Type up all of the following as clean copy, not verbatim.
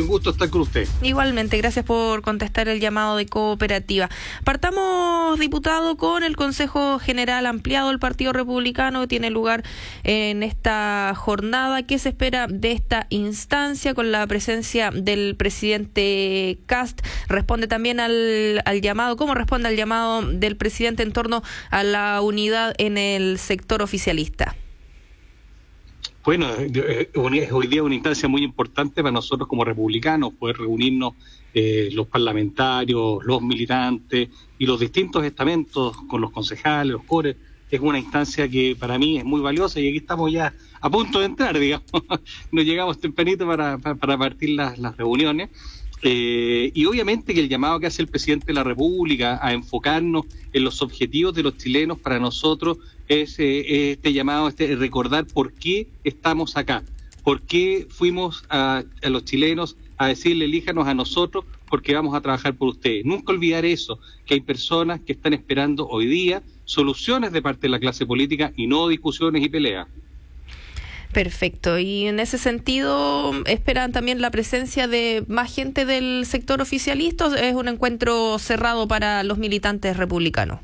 gusto estar con usted. Igualmente, gracias por contestar el llamado de Cooperativa. Partamos, diputado, con el Consejo General ampliado del Partido Republicano que tiene lugar en esta jornada. ¿Qué se espera de esta instancia con la presencia del presidente Kast? Responde también al llamado, ¿cómo responde al llamado del presidente en torno a la unidad en el sector oficialista? Bueno, hoy día es una instancia muy importante para nosotros como republicanos, poder reunirnos los parlamentarios, los militantes y los distintos estamentos con los concejales, los cores. Es una instancia que para mí es muy valiosa y aquí estamos ya a punto de entrar, digamos. Nos llegamos tempranito para partir las reuniones. Y obviamente que el llamado que hace el presidente de la República a enfocarnos en los objetivos de los chilenos para nosotros es este llamado, recordar por qué estamos acá, por qué fuimos a los chilenos a decirle elíjanos a nosotros porque vamos a trabajar por ustedes. Nunca olvidar eso, que hay personas que están esperando hoy día soluciones de parte de la clase política y no discusiones y peleas. Perfecto. Y en ese sentido, ¿esperan también la presencia de más gente del sector oficialista o es un encuentro cerrado para los militantes republicanos?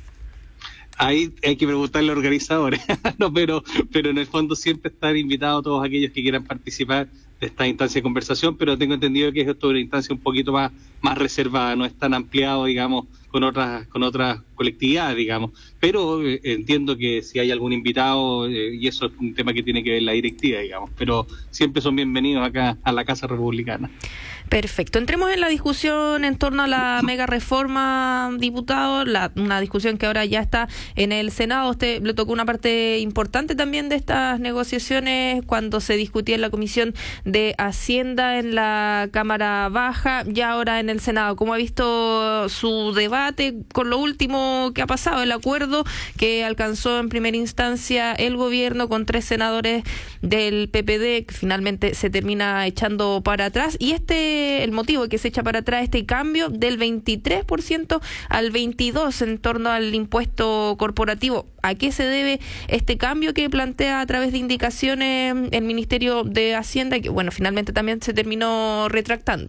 Ahí hay que preguntarle a los organizadores, no, pero en el fondo siempre están invitados todos aquellos que quieran participar de esta instancia de conversación, pero tengo entendido que esto es una instancia un poquito más reservada, no es tan ampliado, digamos, con otras colectividades, digamos, pero entiendo que si hay algún invitado, y eso es un tema que tiene que ver la directiva, digamos, pero siempre son bienvenidos acá a la Casa Republicana. Perfecto. Entremos en la discusión en torno a la mega reforma, diputado, una discusión que ahora ya está en el Senado. Usted le tocó una parte importante también de estas negociaciones cuando se discutía en la Comisión de Hacienda en la Cámara Baja, ya ahora en el Senado. ¿Cómo ha visto su debate con lo último que ha pasado, el acuerdo que alcanzó en primera instancia el gobierno con 3 senadores del PPD, que finalmente se termina echando para atrás? Y el motivo de que se echa para atrás este cambio del 23% al 22% en torno al impuesto corporativo. ¿A qué se debe este cambio que plantea a través de indicaciones el Ministerio de Hacienda, que bueno, finalmente también se terminó retractando?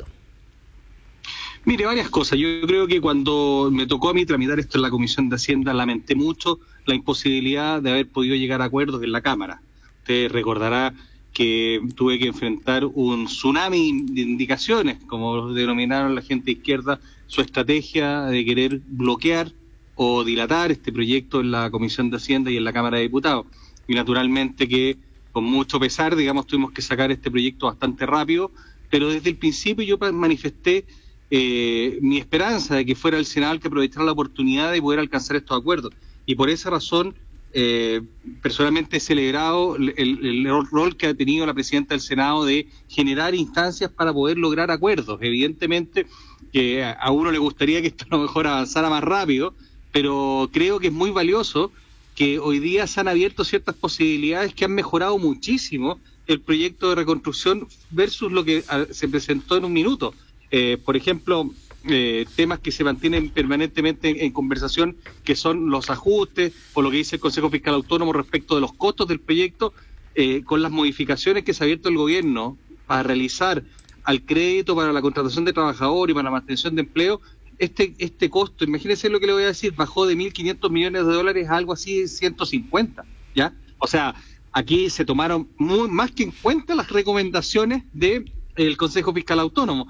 Mire, varias cosas. Yo creo que cuando me tocó a mí tramitar esto en la Comisión de Hacienda, lamenté mucho la imposibilidad de haber podido llegar a acuerdos en la Cámara. Usted recordará que tuve que enfrentar un tsunami de indicaciones, como denominaron la gente izquierda, su estrategia de querer bloquear o dilatar este proyecto en la Comisión de Hacienda y en la Cámara de Diputados. Y naturalmente que con mucho pesar, digamos, tuvimos que sacar este proyecto bastante rápido, pero desde el principio yo manifesté mi esperanza de que fuera el Senado el que aprovechara la oportunidad de poder alcanzar estos acuerdos. Y por esa razón, personalmente he celebrado el rol que ha tenido la presidenta del Senado de generar instancias para poder lograr acuerdos. Evidentemente que a uno le gustaría que esto a lo mejor avanzara más rápido, pero creo que es muy valioso que hoy día se han abierto ciertas posibilidades que han mejorado muchísimo el proyecto de reconstrucción versus lo que se presentó en un minuto. Por ejemplo, temas que se mantienen permanentemente en conversación, que son los ajustes o lo que dice el Consejo Fiscal Autónomo respecto de los costos del proyecto, con las modificaciones que se ha abierto el gobierno para realizar al crédito para la contratación de trabajadores y para la mantención de empleo. Este costo, imagínense lo que le voy a decir, bajó de $1.500 millones a algo así de 150, ¿ya? O sea, aquí se tomaron más que en cuenta las recomendaciones del Consejo Fiscal Autónomo.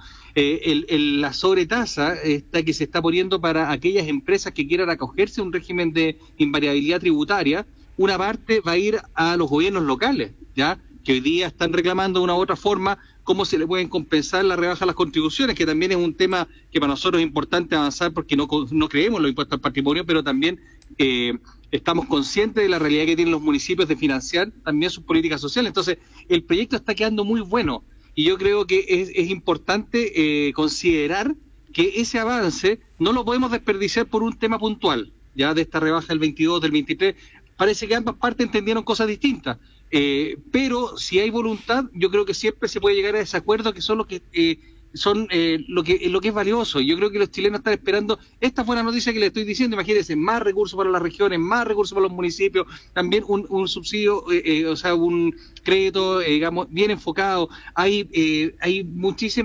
La sobretasa que se está poniendo para aquellas empresas que quieran acogerse a un régimen de invariabilidad tributaria, una parte va a ir a los gobiernos locales, ¿ya? Que hoy día están reclamando de una u otra forma cómo se le pueden compensar la rebaja a las contribuciones, que también es un tema que para nosotros es importante avanzar porque no creemos en los impuestos al patrimonio, pero también estamos conscientes de la realidad que tienen los municipios de financiar también sus políticas sociales. Entonces, el proyecto está quedando muy bueno y yo creo que es importante considerar que ese avance no lo podemos desperdiciar por un tema puntual, ya de esta rebaja del 22, del 23. Parece que ambas partes entendieron cosas distintas. Pero si hay voluntad, yo creo que siempre se puede llegar a ese acuerdo que son lo que lo que es valioso. Yo creo que los chilenos están esperando esta buena noticia que les estoy diciendo. Imagínense, más recursos para las regiones, más recursos para los municipios, también un subsidio, o sea, un crédito, digamos, bien enfocado. Hay muchísimas